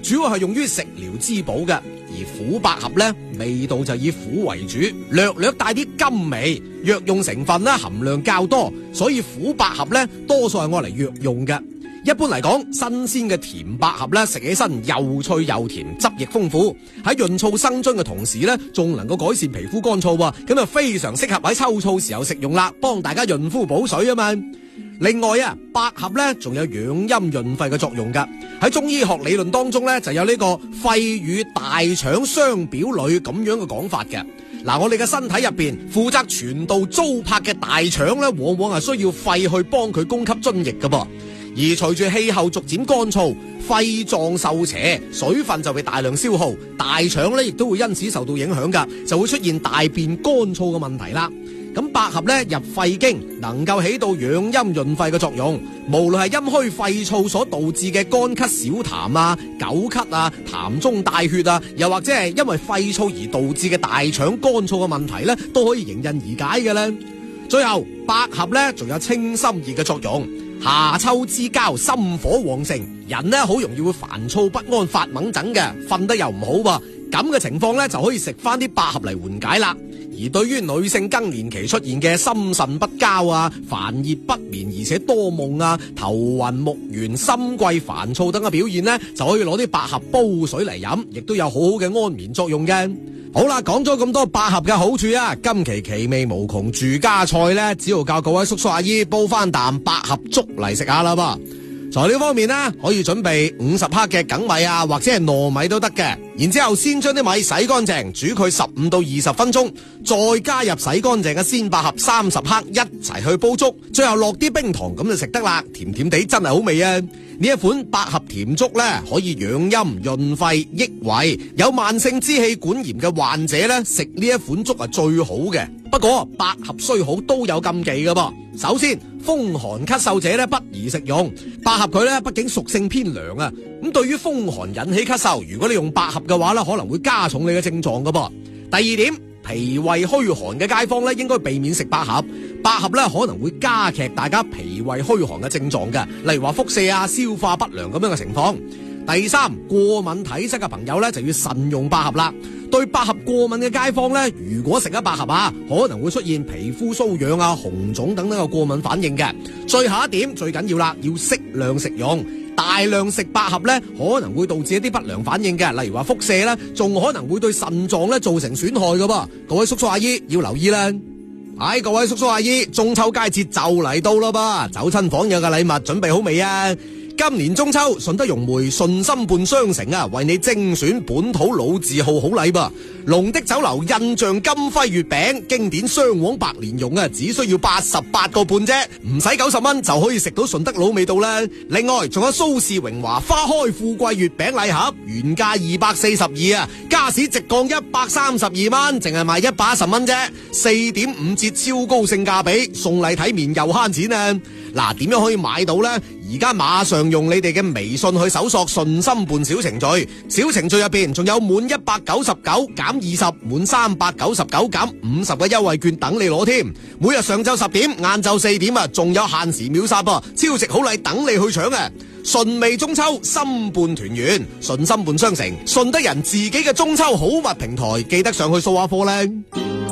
主要係用於食療滋補嘅。而苦百合咧，味道就以苦為主，略略帶啲甘味，藥用成分咧含量較多，所以苦百合咧多數係愛嚟藥用嘅。一般嚟講，新鮮嘅甜百合咧食起身又脆又甜，汁液豐富，喺潤燥生津嘅同時咧，仲能夠改善皮膚乾燥喎，咁就非常適合喺秋燥時候食用啦，幫大家潤膚補水啊嘛。另外啊，百合咧仲有養陰潤肺嘅作用噶。喺中醫學理論當中咧，就有呢個肺與大腸相表裏咁樣嘅講法嘅。嗱，我哋嘅身體入邊負責傳導糟粕嘅大腸咧，往往係需要肺去幫佢供給津液噶噃。而隨住氣候逐漸乾燥，肺臟受邪，水分就被大量消耗，大腸咧亦都會因此受到影響噶，就會出現大便乾燥嘅問題啦。咁百合咧入肺經，能夠起到養陰潤肺嘅作用。無論係陰虛肺燥所導致嘅乾咳少痰啊、久咳啊、痰中帶血啊，又或者係因為肺燥而導致嘅大腸乾燥嘅問題咧，都可以迎刃而解嘅咧。最後，百合咧仲有清心熱嘅作用。夏秋之交，心火旺盛，人咧好容易會煩躁不安、發猛疹嘅，瞓得又唔好噃。咁嘅情況咧，就可以食翻啲百合嚟緩解啦。而對於女性更年期出現嘅心腎不交啊、煩熱不眠，而且多夢啊、頭暈目眩、心悸煩躁等嘅表現呢，就可以攞啲百合煲水嚟飲，亦都有好好嘅安眠作用嘅。好啦，講咗咁多百合嘅好處啊，今期奇味無窮住家菜呢，只要教各位叔叔阿姨煲翻啖百合粥嚟食下啦噃。材料方面呢，可以準備50克嘅梗米啊，或者係糯米都得嘅。然之後先將啲米洗乾淨，煮佢15到20分鐘，再加入洗乾淨嘅鮮百合30克一齊去煲粥，最後落啲冰糖咁就食得啦，甜甜地真係好味啊！呢一款百合甜粥呢，可以養陰潤肺益胃，有慢性支氣管炎嘅患者呢，食呢一款粥係最好嘅。不過百合雖好都有禁忌嘅噃。首先，風寒咳嗽者呢，不宜食用百合，佢呢畢竟屬性偏涼啊。咁對於風寒引起咳嗽，如果你用百合嘅話呢，可能會加重你嘅症狀嘅噃。第二點，脾胃虛寒嘅街坊呢，應該避免食百合。百合呢可能會加劇大家脾胃虛寒嘅症狀嘅，例如話腹瀉啊、消化不良咁樣嘅情況。第三，過敏體質嘅朋友呢，就要慎用百合啦。對百合過敏嘅街坊呢，如果食咗百合啊，可能會出現皮膚瘙癢啊、紅腫等等嘅過敏反應嘅。最後一點最緊要啦，要適量食用。大量食百合呢，可能會導致一啲不良反應嘅，例如話腹瀉呢，仲可能會對腎臟呢造成損害嘅噃。各位叔叔阿姨要留意啦。各位叔叔阿姨，中秋佳節就嚟到啦噃，走親訪友嘅禮物準備好未啊？今年中秋，順德融媒順心伴商城啊，為你精選本土老字號好禮噃。龍的酒樓印象金輝月餅，經典雙黃白蓮蓉啊，只需要88個半啫，唔使90蚊就可以食到順德佬味道啦。另外，仲有蘇氏榮華花開富貴月餅禮盒，原價242啊，加市直降132蚊，淨係賣110蚊啫，4.5折超高性價比，送禮體面又慳錢啊！嗱，點樣可以買到呢？而家馬上用你哋嘅微信去搜索順心伴小程序，小程序入邊仲有滿199減20，滿399減50嘅優惠券等你攞添。每日上晝10點，晏晝4點啊，仲有限時秒殺噃，超值好禮等你去搶啊！順味中秋，心伴團圓，順心伴商城，順德人自己嘅中秋好物平台，記得上去掃下貨咧。